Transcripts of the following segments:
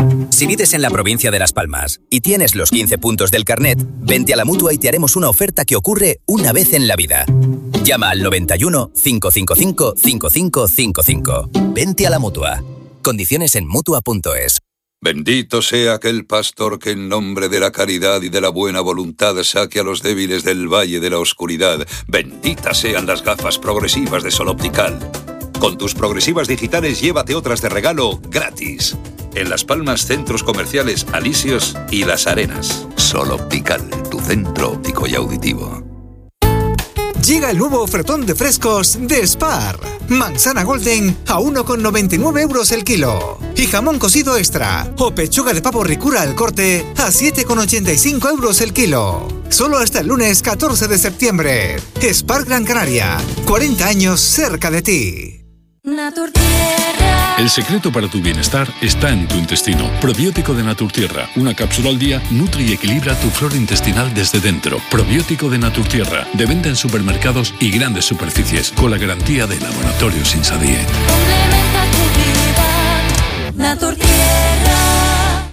Si vives en la provincia de Las Palmas y tienes los 15 puntos del carnet, vente a la Mutua y te haremos una oferta que ocurre una vez en la vida. Llama al 91 555 5555. Vente a la Mutua. Condiciones en Mutua.es. Bendito sea aquel pastor que en nombre de la caridad y de la buena voluntad saque a los débiles del valle de la oscuridad. Benditas sean las gafas progresivas de Sol Optical. Con tus progresivas digitales llévate otras de regalo gratis. En Las Palmas, centros comerciales Alisios y Las Arenas. Sol Optical, tu centro óptico y auditivo. Llega el nuevo ofertón de frescos de Spar. Manzana Golden a 1,99 euros el kilo. Y jamón cocido extra o pechuga de pavo ricura al corte a 7,85 euros el kilo. Solo hasta el lunes 14 de septiembre. Spar Gran Canaria. 40 años cerca de ti. Naturtierra. El secreto para tu bienestar está en tu intestino. Probiótico de Naturtierra. Una cápsula al día nutre y equilibra tu flora intestinal desde dentro. Probiótico de Naturtierra. De venta en supermercados y grandes superficies. Con la garantía de Laboratorio Sinsadie. Complementa tu vida. Naturtierra.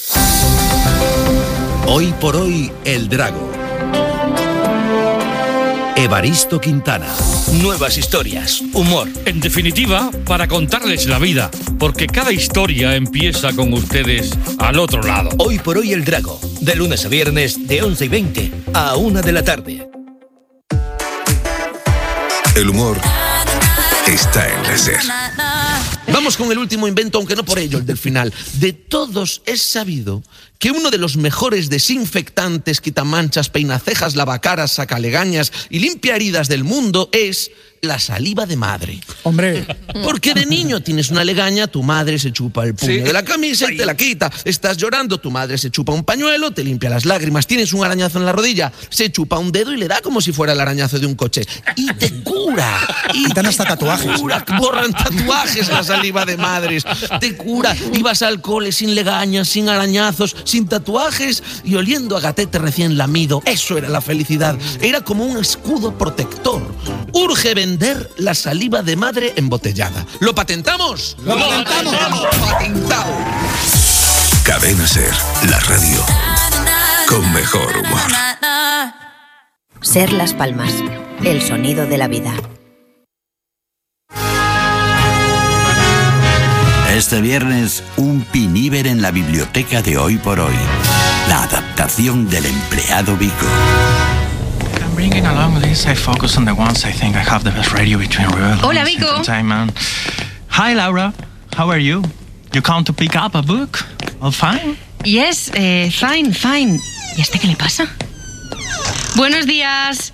Hoy por hoy, El Drago. Evaristo Quintana. Nuevas historias, humor. En definitiva, para contarles la vida, porque cada historia empieza con ustedes al otro lado. Hoy por hoy El Drago, de lunes a viernes de 11:20 a 1 de la tarde. El humor está en la SER. Vamos con el último invento, aunque no por ello el del final. De todos es sabido que uno de los mejores desinfectantes, quitamanchas, peinacejas, lavacaras, sacalegañas y limpia heridas del mundo es la saliva de madre. Hombre. Porque de niño tienes una legaña, tu madre se chupa el puño de la camisa y te la quita. Estás llorando, tu madre se chupa un pañuelo, te limpia las lágrimas. Tienes un arañazo en la rodilla, se chupa un dedo y le da como si fuera el arañazo de un coche. Y te cura. Y dan hasta tatuajes. Borran tatuajes la saliva de madres. Te cura. Ibas al cole sin legañas, sin arañazos, sin tatuajes y oliendo a gatete recién lamido. Eso era la felicidad. Era como un escudo protector. Urge vender la saliva de madre embotellada. ¿Lo patentamos? ¡Lo patentamos! ¡Patentado! Cadena SER, la radio con mejor humor. SER Las Palmas, el sonido de la vida. Este viernes, un piníver en la biblioteca de Hoy por Hoy. La adaptación del empleado Vico. Bringing along this, I focus on the ones I think I have the best radio between real Hola, Vico. Entertainment. Hi, Laura. How are you? You come to pick up a book? All fine? Yes, fine. ¿Y a este qué le pasa? Buenos días.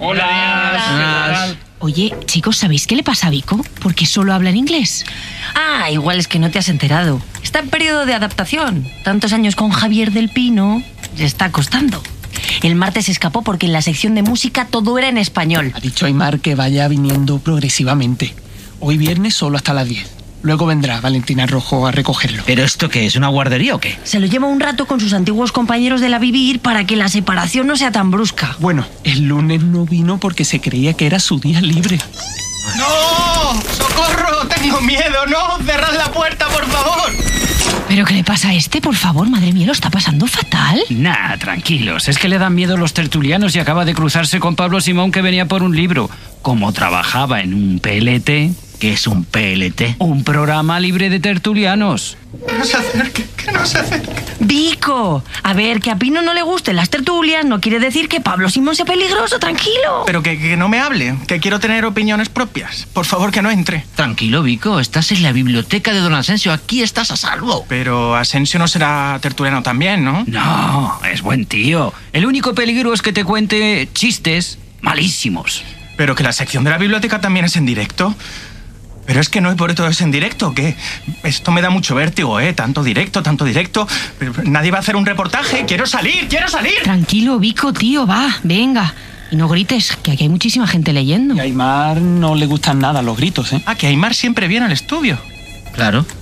Hola. Oye, chicos, ¿sabéis qué le pasa a Vico? Porque solo habla en inglés. Ah, igual es que no te has enterado. Está en periodo de adaptación. Tantos años con Javier del Pino, le está costando. El martes se escapó porque en la sección de música todo era en español. Ha dicho Aymar que vaya viniendo progresivamente. Hoy viernes solo hasta las 10. Luego vendrá Valentina Rojo a recogerlo. ¿Pero esto qué es? ¿Una guardería o qué? Se lo lleva un rato con sus antiguos compañeros de la Vivir para que la separación no sea tan brusca. Bueno, el lunes no vino porque se creía que era su día libre. ¡No! ¡Socorro! ¡Tengo miedo! ¡No! ¡Cerrad la puerta, por favor! ¿Pero qué le pasa a este, por favor? Madre mía, lo está pasando fatal. Nah, tranquilos. Es que le dan miedo los tertulianos y acaba de cruzarse con Pablo Simón, que venía por un libro. Como trabajaba en un PLT... ¿Qué es un PLT? Un programa libre de tertulianos. Que no se acerque, que no se acerque. Vico, a ver, que a Pino no le gusten las tertulias no quiere decir que Pablo Simón sea peligroso, tranquilo. Pero que no me hable, que quiero tener opiniones propias. Por favor, que no entre. Tranquilo, Vico, estás en la biblioteca de don Asensio, aquí estás a salvo. Pero Asensio no será tertuliano también, ¿no? No, es buen tío. El único peligro es que te cuente chistes malísimos. Pero que la sección de la biblioteca también es en directo. Pero es que no, y por todo es en directo, que esto me da mucho vértigo, tanto directo, pero nadie va a hacer un reportaje, quiero salir. Tranquilo, Vico, tío, va, venga. Y no grites, que aquí hay muchísima gente leyendo. Y a Aymar no le gustan nada los gritos, Ah, que Aymar siempre viene al estudio. Claro.